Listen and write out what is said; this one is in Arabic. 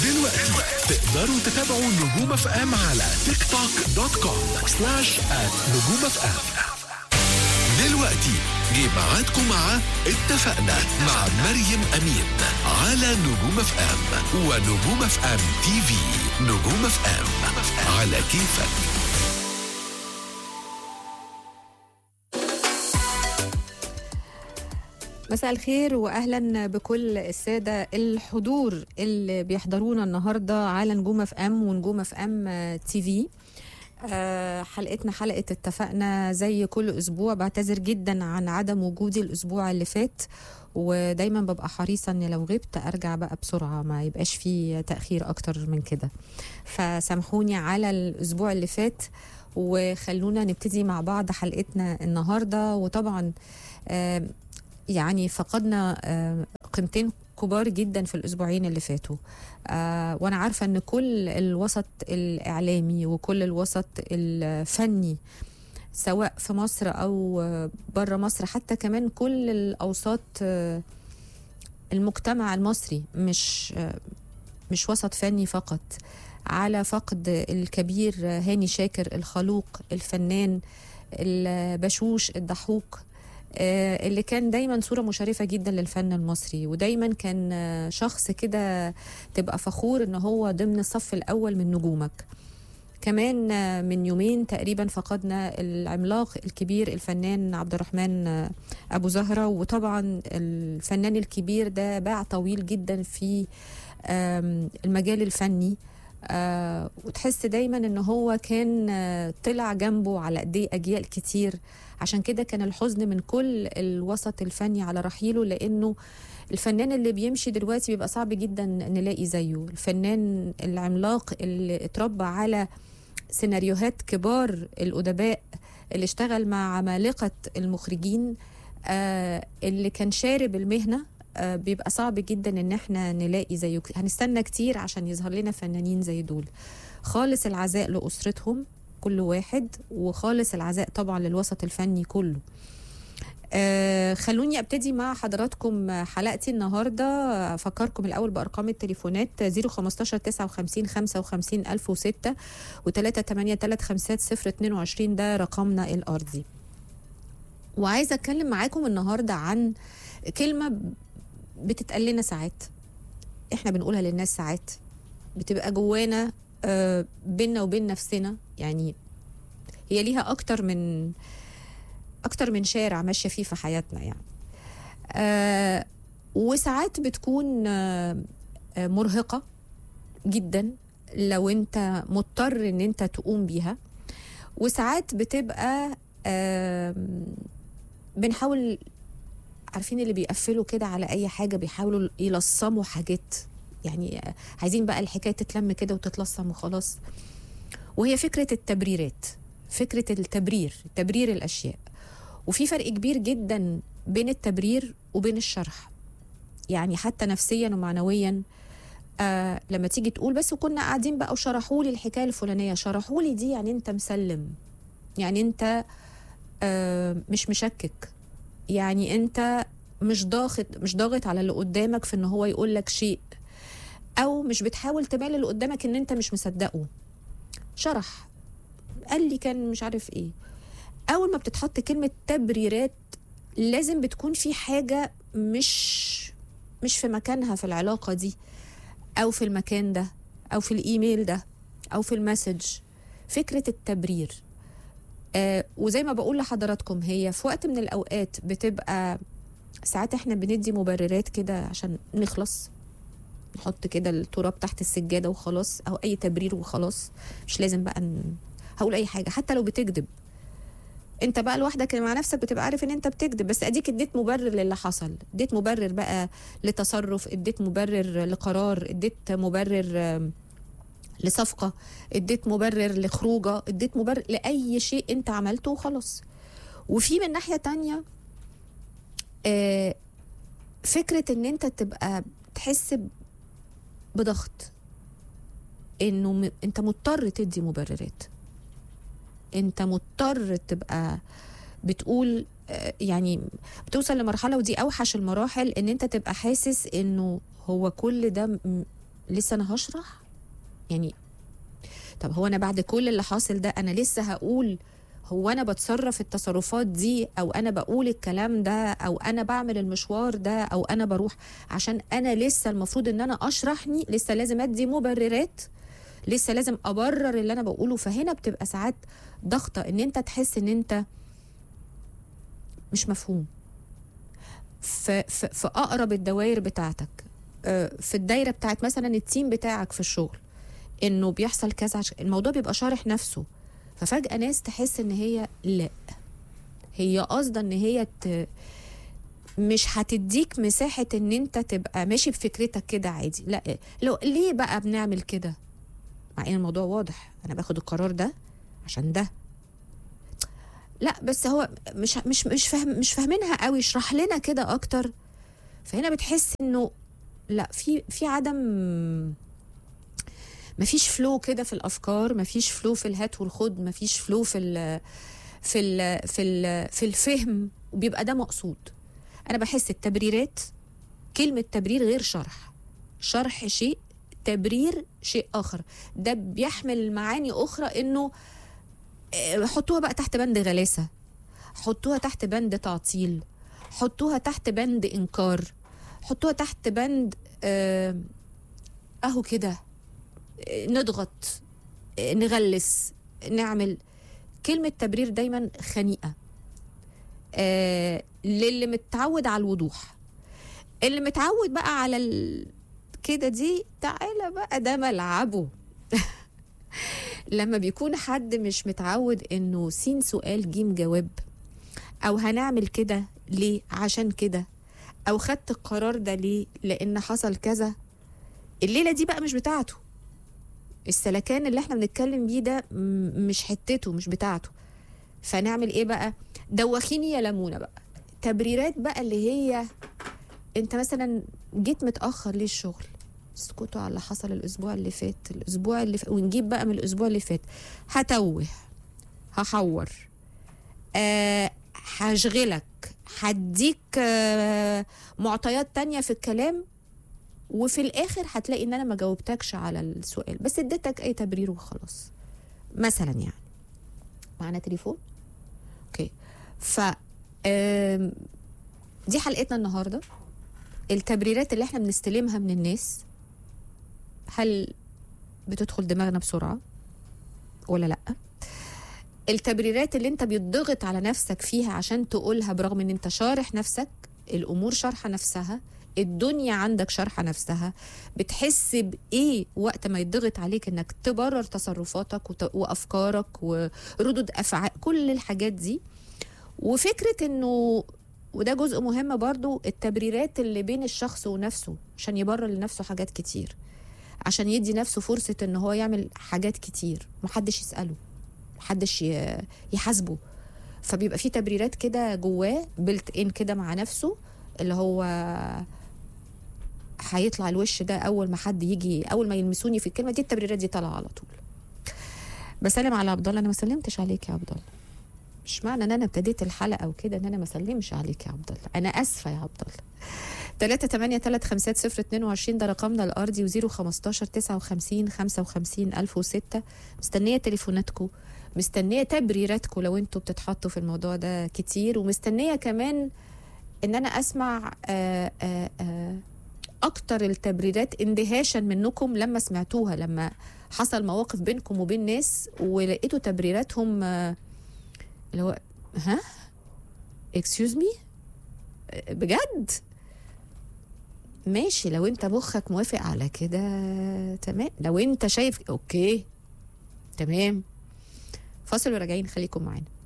دلوقتي تقدروا تتابعوا نجوم اف ام على تيك توك .com/@نجوم اف ام. دلوقتي جه ميعادكم مع اتفقنا مع مريم أمين على نجوم اف ام ونجوم اف ام تي في. نجوم اف ام على كيفك. مساء الخير واهلا بكل الساده الحضور اللي بيحضرونا النهارده على نجوم اف ام ونجوم اف ام تي في. حلقتنا حلقه اتفقنا زي كل اسبوع. بعتذر جدا عن عدم وجودي الاسبوع اللي فات، ودايما ببقى حريصه ان لو غبت ارجع بقى بسرعه، ما يبقاش فيه تاخير اكتر من كده. فسامحوني على الاسبوع اللي فات، وخلونا نبتدي مع بعض حلقتنا النهارده. وطبعا يعني فقدنا قيمتين كبار جدا في الأسبوعين اللي فاتوا، وأنا عارفة أن كل الوسط الإعلامي وكل الوسط الفني سواء في مصر أو بره مصر، حتى كمان كل الأوساط المجتمع المصري مش وسط فني فقط، على فقد الكبير هاني شاكر الخلوق الفنان البشوش الضحوك، اللي كان دايما صورة مشرفة جدا للفن المصري، ودايما كان شخص كده تبقى فخور ان هو ضمن الصف الاول من نجومك. كمان من يومين تقريبا فقدنا العملاق الكبير الفنان عبد الرحمن ابو زهرة، وطبعا الفنان الكبير ده باع طويل جدا في المجال الفني، وتحس دايما ان هو كان طلع جنبه على ايديه اجيال كتير. عشان كده كان الحزن من كل الوسط الفني على رحيله، لانه الفنان اللي بيمشي دلوقتي بيبقى صعب جدا نلاقي زيه. الفنان العملاق اللي اتربى على سيناريوهات كبار الأدباء، اللي اشتغل مع عمالقة المخرجين، اللي كان شارب المهنة، بيبقى صعب جدا ان احنا نلاقي زيه. هنستنى كتير عشان يظهر لنا فنانين زي دول. خالص العزاء لأسرتهم كل واحد، وخالص العزاء طبعا للوسط الفني كله. خلوني ابتدي مع حضراتكم حلقتي النهارده. افكركم الاول بارقام التليفونات 015 59 55 1006 و3835022 ده رقمنا الارضي. وعايزه اتكلم معاكم النهارده عن كلمه بتتقال لنا ساعات، احنا بنقولها للناس ساعات، بتبقى جوانا بيننا وبين نفسنا. يعني هي ليها اكتر من شارع ماشيه فيه في حياتنا يعني. وساعات بتكون مرهقه جدا لو انت مضطر ان انت تقوم بيها، وساعات بتبقى بنحاول، عارفين اللي بيقفلوا كده على اي حاجه، بيحاولوا يلصموا حاجات، يعني عايزين بقى الحكايه تتلم كده وتتلصم وخلاص. وهي فكره التبريرات، فكره تبرير الاشياء. وفي فرق كبير جدا بين التبرير وبين الشرح، يعني حتى نفسيا ومعنويا. لما تيجي تقول بس وكنا قاعدين بقى وشرحوا لي الحكايه الفلانيه، شرحوا لي دي يعني انت مسلم، يعني انت مش مشكك، يعني انت مش ضاغط على اللي قدامك في ان هو يقول لك شيء، او مش بتحاول تبالي اللي قدامك ان انت مش مصدقه. شرح، قال لي كان مش عارف ايه. اول ما بتتحط كلمة تبريرات لازم بتكون في حاجة مش في مكانها في العلاقة دي، او في المكان ده، او في الايميل ده، او في المسج. فكرة التبرير، وزي ما بقول لحضراتكم، هي في وقت من الاوقات بتبقى ساعات احنا بندي مبررات كده عشان نخلص، نحط كده التراب تحت السجادة وخلاص، او اي تبرير وخلاص. مش لازم بقى هقول اي حاجة حتى لو بتكذب. انت بقى لوحدك مع نفسك بتبقى عارف ان انت بتكذب، بس اديك اديت مبرر للي حصل، اديت مبرر بقى لتصرف، اديت مبرر لقرار، اديت مبرر لصفقة، اديت مبرر لخروجة، اديت مبرر لأي شيء انت عملته وخلاص. وفي من ناحية تانية فكرة ان انت تبقى تحس بضغط، انه انت مضطر تدي مبررات، انت مضطر تبقى بتقول، يعني بتوصل لمرحلة، ودي اوحش المراحل، ان انت تبقى حاسس انه هو كل ده لسه انا هشرح يعني. طب هو انا بعد كل اللي حاصل ده انا لسه هقول هو انا بتصرف التصرفات دي، او انا بقول الكلام ده، او انا بعمل المشوار ده، او انا بروح، عشان انا لسه المفروض ان انا اشرحني، لسه لازم ادي مبررات، لسه لازم ابرر اللي انا بقوله. فهنا بتبقى ساعات ضغطة ان انت تحس ان انت مش مفهوم في اقرب الدوائر بتاعتك، في الدايرة بتاعت مثلا التيم بتاعك في الشغل، انه بيحصل كذا، عشان الموضوع بيبقى شارح نفسه. ففجأة ناس تحس ان هي لا، هي قصدا ان هي مش هتديك مساحة ان انت تبقى ماشي بفكرتك كده عادي. لا، لو ليه بقى بنعمل كده مع ان الموضوع واضح، انا باخد القرار ده عشان ده. لا بس هو مش فاهمينها قوي، اشرح لنا كده اكتر. فهنا بتحس انه لا، في عدم، مفيش فلو كده في الافكار، مفيش فلو في الهات والخد، مفيش فلو في الفهم، وبيبقى ده مقصود. انا بحس التبريرات، كلمة تبرير غير شرح. شرح شيء، تبرير شيء اخر. ده بيحمل معاني اخرى، انه حطوها بقى تحت بند غلاسة، حطوها تحت بند تعطيل، حطوها تحت بند انكار، حطوها تحت بند اهو كده نضغط، نغلس، نعمل. كلمة تبرير دايما خنيقة للي متعود على الوضوح. اللي متعود بقى على كده دي تعالى بقى ده ملعبه. لما بيكون حد مش متعود انه سين سؤال جيم جواب، او هنعمل كده ليه عشان كده، او خدت القرار ده ليه لان حصل كذا، الليلة دي بقى مش بتاعته. السلكان اللي احنا بنتكلم بيه ده مش حتته، مش بتاعته. فنعمل ايه بقى؟ دوخيني يا لمونة بقى. تبريرات بقى اللي هي انت مثلا جيت متأخر ليه الشغل، اسكتوا على اللي حصل الاسبوع اللي فات، الاسبوع اللي ونجيب بقى من الاسبوع اللي فات. هتوه، هحور، هشغلك، هديك معطيات تانية في الكلام، وفي الاخر هتلاقي ان انا ما جاوبتكش على السؤال، بس اديتك اي تبرير وخلاص مثلا. يعني معنا تليفون؟ اوكي. ف دي حلقتنا النهارده. التبريرات اللي احنا بنستلمها من الناس، هل بتدخل دماغنا بسرعه ولا لا؟ التبريرات اللي انت بيضغط على نفسك فيها عشان تقولها، برغم ان انت شارح نفسك، الامور شارحه نفسها، الدنيا عندك شارحه نفسها، بتحس بايه وقت ما يضغط عليك انك تبرر تصرفاتك وافكارك وردود افعال، كل الحاجات دي. وفكره انه، وده جزء مهم برضو، التبريرات اللي بين الشخص ونفسه عشان يبرر لنفسه حاجات كتير، عشان يدي نفسه فرصه ان هو يعمل حاجات كتير، محدش يساله، محدش يحاسبه. فبيبقى في تبريرات كده جواه بلت ان كده مع نفسه، اللي هو هيطلع الوش ده اول ما حد يجي، اول ما يلمسوني في الكلمه دي، التبريرات دي طالعه على طول. بسلم على عبد الله. انا ما سلمتش عليك يا عبد الله، مش معنى ان انا ابتديت الحلقه وكده ان انا ما سلمش عليك يا عبد الله، انا اسفه يا عبد الله. 3835022 ده رقمنا الارضي، و015 59 55 1006. مستنيه تليفوناتكم، مستنيه تبريراتكم لو انتوا بتتحطوا في الموضوع ده كتير، ومستنيه كمان ان انا اسمع اكتر التبريرات اندهاشا منكم لما سمعتوها، لما حصل مواقف بينكم وبين ناس ولقيتوا تبريراتهم اللي هو ها excuse me بجد. ماشي، لو انت مخك موافق على كده تمام، لو انت شايف اوكي تمام. فاصل وراجعين، خليكم معانا.